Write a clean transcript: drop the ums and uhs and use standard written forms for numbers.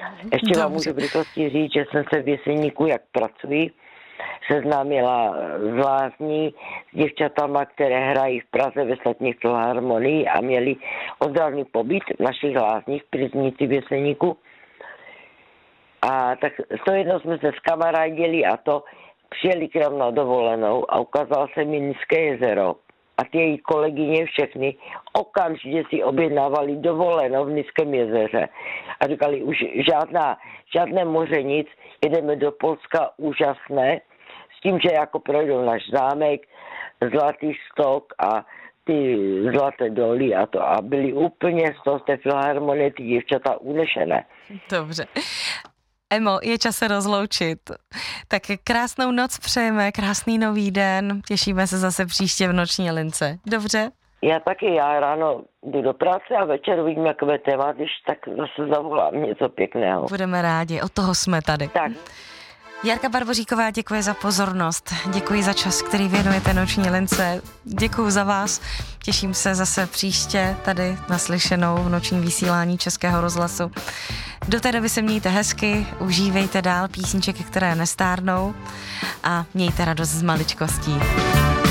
Ještě vám můžu v rychlosti říct, že jsem se v Jeseníku, jak pracuji, seznámila z lázní s děvčatama, které hrají v Praze ve Státní filharmonii a měli ozdravný pobyt v našich lázních v Priznici v Jeseníku. A tak s tou jednou jsme se skamarádili a to přijeli k nám na dovolenou a ukázalo se mi Nízké jezero. A ty její kolegyně všechny okamžitě si objednávali dovolenou v Nízkém jezeře. A říkali, už žádné moře nic, jedeme do Polska, úžasné, s tím, že jako projdou náš zámek, Zlatý stok a ty Zlaté doly a to. A byli úplně z té filharmonie ty děvčata unešené. Dobře. Emo, je čas se rozloučit. Tak krásnou noc přejeme, krásný nový den. Těšíme se zase příště v Noční lince. Dobře? Já ráno jdu do práce a večer uvidím, jak bude téma, když tak zase zavolám něco pěkného. Budeme rádi, od toho jsme tady. Tak. Jarka Barboříková, děkuji za pozornost, děkuji za čas, který věnujete Noční lince, děkuji za vás, těším se zase příště tady naslyšenou v nočním vysílání Českého rozhlasu. Do té doby se mějte hezky, užívejte dál písničky, které nestárnou a mějte radost z maličkostí.